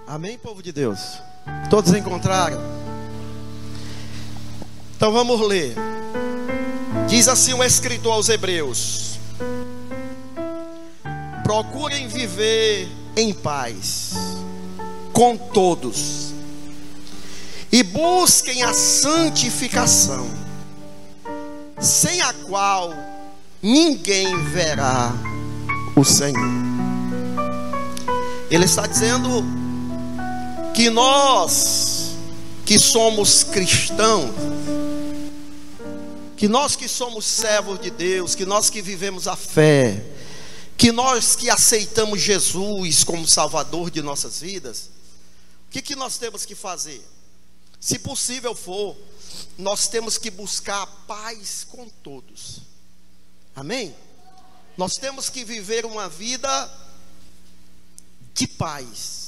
Amém, povo de Deus? Todos encontraram? Então vamos ler. Diz assim o escritor aos Hebreus: procurem viver em paz com todos e busquem a santificação, sem a qual ninguém verá o Senhor. Ele está dizendo que nós que somos cristãos, que nós que somos servos de Deus, que nós que vivemos a fé, que nós que aceitamos Jesus como Salvador de nossas vidas, o que nós temos que fazer? Se possível for, nós temos que buscar a paz com todos. Amém? Nós temos que viver uma vida de paz.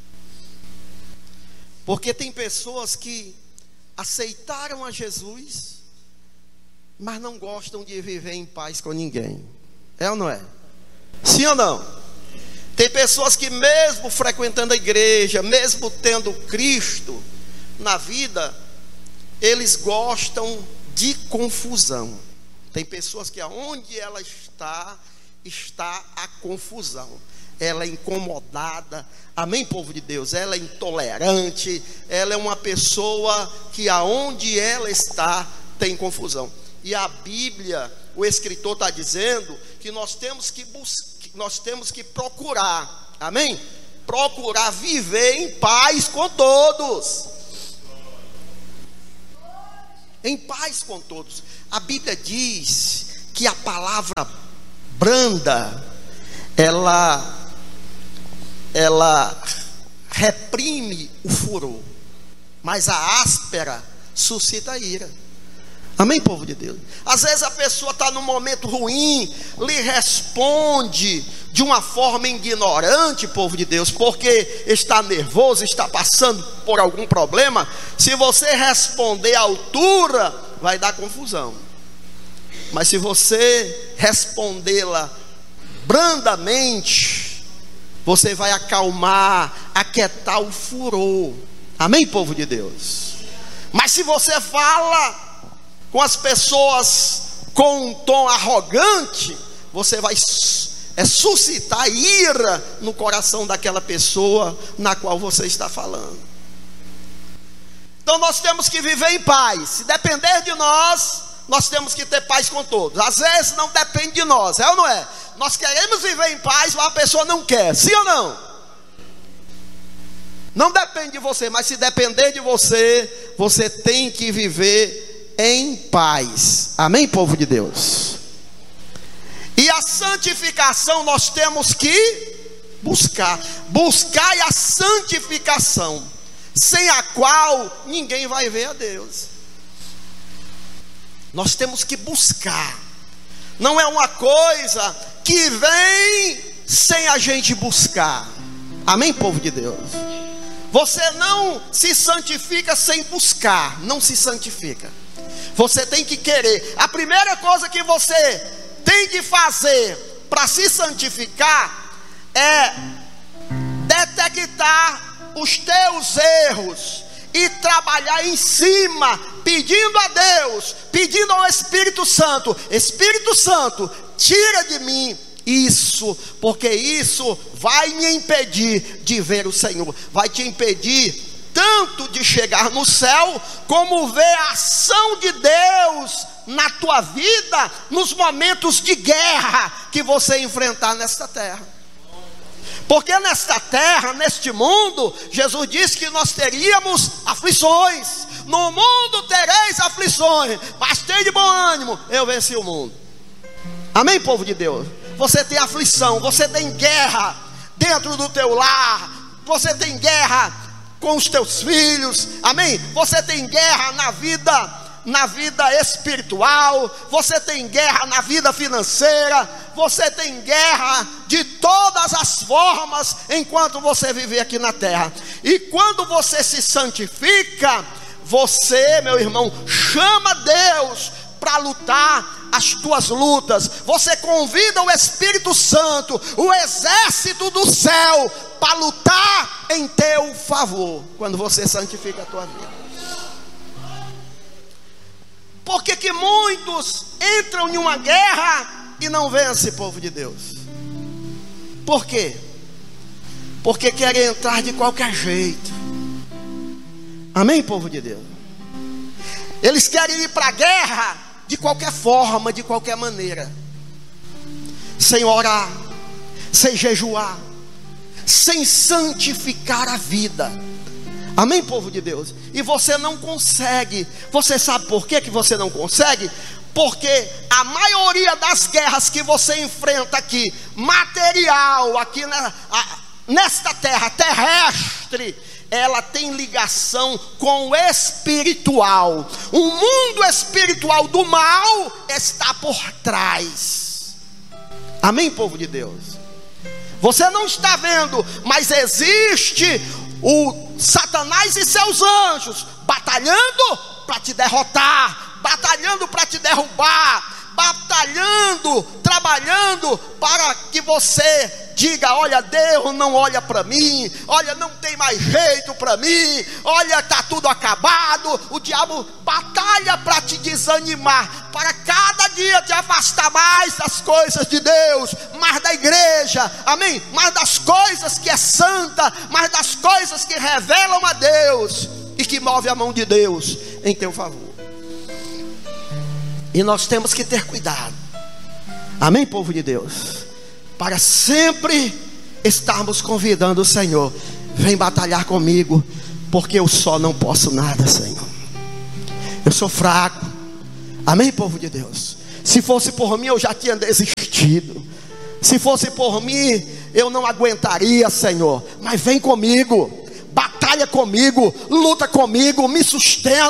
Porque tem pessoas que aceitaram a Jesus, mas não gostam de viver em paz com ninguém. É ou não é? Sim ou não? Tem pessoas que mesmo frequentando a igreja, mesmo tendo Cristo na vida, eles gostam de confusão. Tem pessoas que aonde ela está a confusão. Ela é incomodada. Amém, povo de Deus? Ela é intolerante. Ela é uma pessoa que aonde ela está tem confusão. E a Bíblia, o escritor está dizendo que nós temos que nós temos que procurar, amém? Procurar viver em paz com todos. Em paz com todos. A Bíblia diz que a palavra branda, ela reprime o furor, mas a áspera suscita ira. Amém, povo de Deus? Às vezes a pessoa está num momento ruim, lhe responde de uma forma ignorante, povo de Deus, porque está nervoso, está passando por algum problema. Se você responder à altura, vai dar confusão. Mas se você respondê-la brandamente, você vai acalmar, aquietar o furor. Amém, povo de Deus? Mas se você fala com as pessoas com um tom arrogante, você vai suscitar ira no coração daquela pessoa na qual você está falando. Então nós temos que viver em paz. Se depender de nós, nós temos que ter paz com todos. Às vezes não depende de nós, é ou não é? Nós queremos viver em paz, mas a pessoa não quer, sim ou não? Não depende de você, mas se depender de você, você tem que viver em paz. Amém, povo de Deus? E a santificação nós temos que buscar a santificação, sem a qual ninguém vai ver a Deus. Nós temos que buscar. Não é uma coisa que vem sem a gente buscar. Amém, povo de Deus? Você não se santifica sem buscar. Não se santifica. Você tem que querer. A primeira coisa que você tem que fazer para se santificar é detectar os teus erros e trabalhar em cima, pedindo a Deus, pedindo ao Espírito Santo: Espírito Santo, tira de mim isso, porque isso vai me impedir de ver o Senhor, vai te impedir tanto de chegar no céu, como ver a ação de Deus na tua vida, nos momentos de guerra que você enfrentar nesta terra. Porque nesta terra, neste mundo, Jesus disse que nós teríamos aflições. No mundo tereis aflições, mas tem de bom ânimo, eu venci o mundo. Amém, povo de Deus? Você tem aflição, você tem guerra dentro do teu lar, você tem guerra com os teus filhos, amém? Você tem guerra na vida espiritual, você tem guerra na vida financeira, você tem guerra de todas as formas enquanto você viver aqui na terra. E quando você se santifica, você, meu irmão, chama Deus para lutar as tuas lutas, você convida o Espírito Santo, o exército do céu, para lutar em teu favor, quando você santifica a tua vida. Por que muitos entram em uma guerra e não vencem, povo de Deus? Por quê? Porque querem entrar de qualquer jeito. Amém, povo de Deus? Eles querem ir para a guerra de qualquer forma, de qualquer maneira, sem orar, sem jejuar, sem santificar a vida. Amém, povo de Deus? E você não consegue. Você sabe por que você não consegue? Porque a maioria das guerras que você enfrenta aqui, material, aqui nesta terra terrestre, ela tem ligação com o espiritual. O mundo espiritual do mal está por trás. Amém, povo de Deus? Você não está vendo, mas existe o Satanás e seus anjos batalhando para te derrotar, batalhando para te derrubar, batalhando, trabalhando para que você diga: olha, Deus não olha para mim, olha, não tem mais jeito para mim, olha, está tudo acabado. O diabo batalha para te desanimar, para cada dia te afastar mais das coisas de Deus, mais da igreja, amém? Mais das coisas que é santa, mais das coisas que revelam a Deus e que move a mão de Deus em teu favor. E nós temos que ter cuidado, amém, povo de Deus, para sempre estarmos convidando o Senhor: vem batalhar comigo, porque eu só não posso nada, Senhor, eu sou fraco. Amém, povo de Deus? Se fosse por mim eu já tinha desistido, se fosse por mim eu não aguentaria, Senhor, mas vem comigo, batalha comigo, luta comigo, me sustenta.